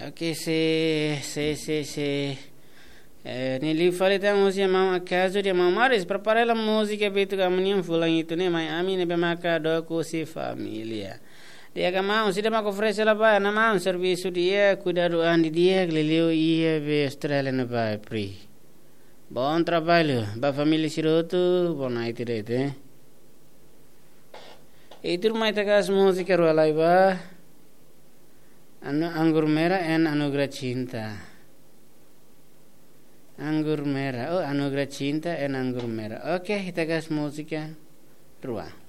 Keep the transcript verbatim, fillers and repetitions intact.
Oke, se se se se eh, nili falita música mam acaso dia mamares prepara la música betu kamunim fulang itu ne mai ami ne bemaka do ku si familia dia kama sida ma ko ofrece la ba na ma un serviço dia cuidado andi dia glelio ia be estrela na ba pri bon trabalho ba família siroto bon night rete itu mai takas música ro ba anu anggur merah and anugerah cinta. Anggur merah. Oh, anugerah cinta and anggur merah. Oke, kita gas musika. Ruang.